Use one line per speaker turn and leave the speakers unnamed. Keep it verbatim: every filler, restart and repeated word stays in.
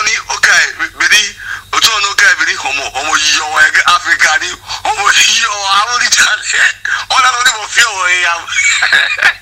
ni okay bidi otu no okay bidi homo homo yo e Africa ni homo yo awuri chale ona no ni mo fi o ya